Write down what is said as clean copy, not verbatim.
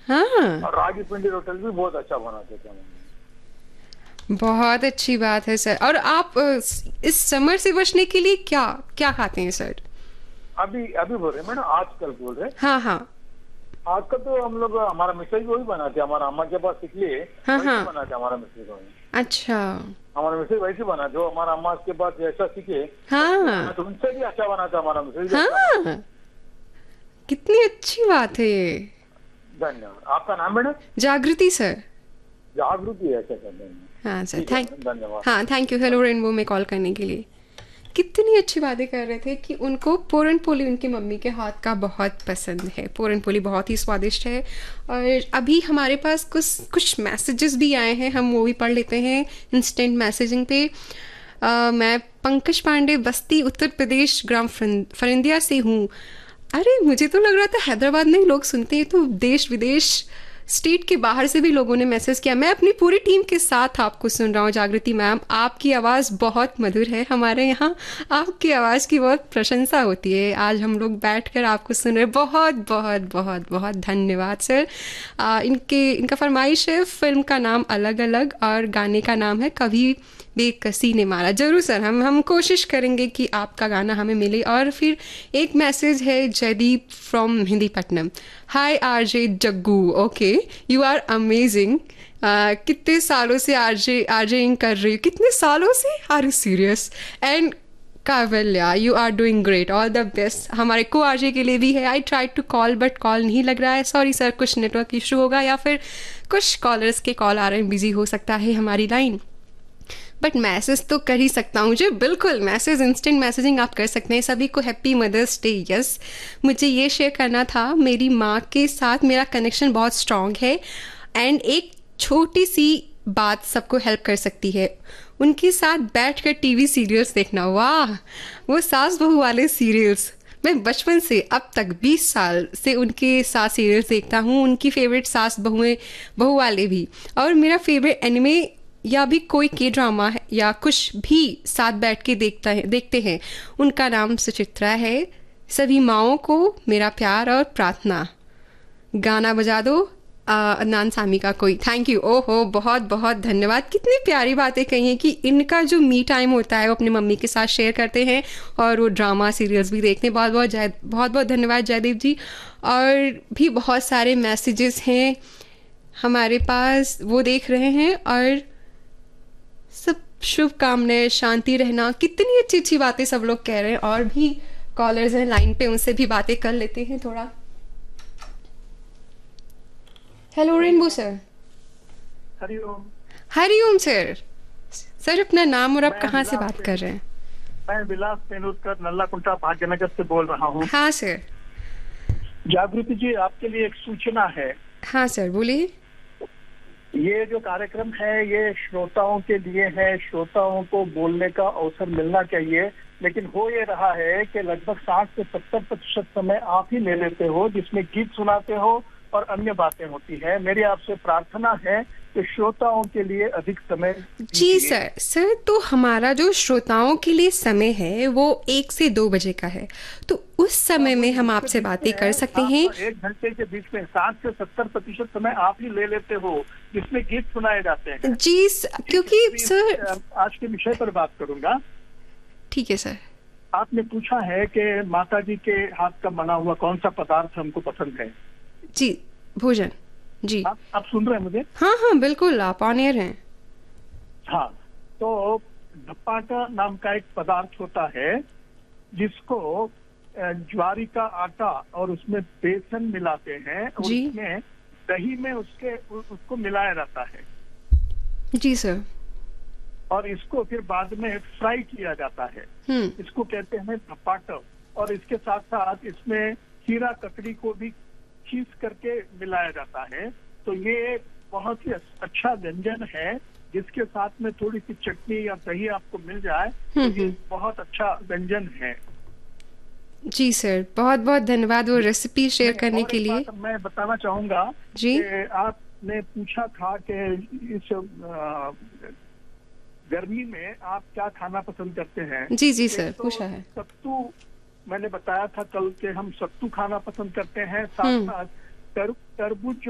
हाँ, और रागी पिंडी रोटी भी बहुत अच्छा बनाते थे मम्मी। बहुत अच्छी बात है सर। और आप इस समर से बचने के लिए क्या क्या खाते हैं सर? अभी अभी बोल रहे हैं मैडम, आजकल बोल रहे हैं। हाँ हाँ। आजकल तो हम लोग हमारा मिस्टर वही बनाते हैं, हमारा अम्मा के पास सीख लिए, हाँ वैसे हाँ। बनाते हैं हमारा मिस्टर को। अच्छा। हमारा मिस्टर वैसे बना, जो हमारा अम्मा के पास जैसा सीखे वैसे बना, हाँ तो उनसे भी अच्छा बनाता है, हमारा मिस्टर भी अच्छा बनाता हाँ, कितनी अच्छी बात है ये। है। धन्यवाद। आपका नाम मैडम? जागृति सर। जागृति है, अच्छा सर, धन्यवाद। हाँ सर, ठीक है मैडम, धन्यवाद। हाँ थैंक यू। हेलो रेनबो में कॉल करने के लिए। कितनी अच्छी बातें कर रहे थे कि उनको पूरन पोली उनकी मम्मी के हाथ का बहुत पसंद है। पूरन पोली बहुत ही स्वादिष्ट है। और अभी हमारे पास कुछ कुछ मैसेजेस भी आए हैं, हम वो भी पढ़ लेते हैं इंस्टेंट मैसेजिंग पे। मैं पंकज पांडे, बस्ती उत्तर प्रदेश, ग्राम फरिंदिया से हूँ। अरे मुझे तो लग रहा था हैदराबाद में ही लोग सुनते हैं, तो देश विदेश स्टेट के बाहर से भी लोगों ने मैसेज किया। मैं अपनी पूरी टीम के साथ आपको सुन रहा हूँ जागृति मैम, आपकी आवाज़ बहुत मधुर है। हमारे यहाँ आपकी आवाज़ की बहुत प्रशंसा होती है। आज हम लोग बैठकर आपको सुन रहे हैं। बहुत बहुत बहुत बहुत धन्यवाद सर। इनका फरमाइश है फिल्म का नाम अलग अलग और गाने का नाम है कभी बेकसी ने मारा। जरूर सर, हम कोशिश करेंगे कि आपका गाना हमें मिले। और फिर एक मैसेज है Jaideep from हिंदीपट्टनम। Hi RJ Jaggu, okay you are amazing. कितने सालों से आरजेइंग कर रही हो? कितने सालों से? Are you serious? And कावल्या, you are doing great, all the best. हमारे को आरजे के लिए भी है। I try to call but call नहीं लग रहा है। सॉरी सर, कुछ नेटवर्क इशू होगा या फिर कुछ कॉलर्स के कॉल आ रहे हैं, बिजी हो सकता है हमारी लाइन। बट मैसेज तो कर ही सकता हूँ जी, बिल्कुल मैसेज, इंस्टेंट मैसेजिंग आप कर सकते हैं। सभी को हैप्पी मदर्स डे। यस, मुझे ये शेयर करना था, मेरी माँ के साथ मेरा कनेक्शन बहुत स्ट्रांग है। एंड एक छोटी सी बात सबको हेल्प कर सकती है, उनके साथ बैठकर टीवी सीरियल्स देखना। वाह, वो सास बहू वाले सीरियल्स। मैं बचपन से अब तक 20 साल से उनके साथ सीरियल्स देखता हूँ। उनकी फेवरेट सास बहुएं, बहू वाले भी। और मेरा फेवरेट एनिमे या भी कोई के ड्रामा है या कुछ भी साथ बैठ के देखते हैं, उनका नाम सुचित्रा है। सभी माओं को मेरा प्यार और प्रार्थना। गाना बजा दो अदनान सामी का कोई। Thank you. ओहो, बहुत बहुत धन्यवाद। कितनी प्यारी बातें कही हैं कि इनका जो मी टाइम होता है वो अपनी मम्मी के साथ शेयर करते हैं और वो ड्रामा सीरियल्स भी देखते हैं। बहुत बहुत धन्यवाद जयदेव जी। और भी बहुत सारे मैसेजेस हैं हमारे पास, वो देख रहे हैं। और सब शुभकामनाएं, शांति रहना, कितनी अच्छी अच्छी बातें सब लोग कह रहे हैं। और भी कॉलर्स हैं लाइन पे, उनसे भी बातें कर लेते हैं थोड़ा। Hello rainbow sir. Hariom. Hariom sir. Sir अपना नाम और आप मैं कहाँ से विलास बात कर रहे हैं? मैं विलास पेनुरकर, नल्लाकुंटा, भाग्यनगर से बोल रहा हूँ। हाँ सर। जागृति जी, आपके लिए एक सूचना है। हाँ सर, बोलिए। ये जो कार्यक्रम है ये श्रोताओं के लिए है, श्रोताओं को बोलने का अवसर मिलना चाहिए। लेकिन हो ये रहा है कि लगभग 60 से 70% समय आप ही ले लेते हो, जिसमें गीत सुनाते हो और अन्य बातें होती है। मेरी आपसे प्रार्थना है कि श्रोताओं के लिए अधिक समय जी दीजिए। सर, तो हमारा जो श्रोताओं के लिए समय है वो 1 से 2 बजे का है, तो उस समय में हम उसके आपसे बीच बातें कर में सकते हैं। आप 1 घंटे के बीच में 60 से 70% समय आप ही ले लेते हो, जिसमें गीत सुनाए जाते हैं। जी क्योंकि अभी सर, आज के विषय पर बात करूंगा। ठीक है सर। आपने पूछा है कि माता जी के हाथ का बना हुआ कौन सा पदार्थ हमको पसंद है। जी, भोजन। जी आप सुन रहे हैं मुझे? हाँ हाँ, बिल्कुल, आप ऑन एयर हैं। हाँ, तो धप्पाटा नाम का एक पदार्थ होता है जिसको ज्वारी का आटा और उसमें बेसन मिलाते हैं और जी उसमें दही में उसको मिलाया जाता है जी सर। और इसको फिर बाद में फ्राई किया जाता है। इसको कहते हैं धपाटा। और इसके साथ साथ इसमें खीरा ककड़ी को भी खींच करके मिलाया जाता है। तो ये बहुत ही अच्छा व्यंजन है, जिसके साथ में थोड़ी सी चटनी या दही आपको मिल जाए तो ये बहुत अच्छा व्यंजन है। जी सर, बहुत बहुत धन्यवाद वो रेसिपी शेयर करने के लिए। मैं बताना चाहूंगा जी, कि आपने पूछा था कि इस गर्मी में आप क्या खाना पसंद करते हैं। जी जी सर, तो पूछा है। सत्तू, मैंने बताया था कल के हम सत्तू खाना पसंद करते हैं। साथ साथ तरबूज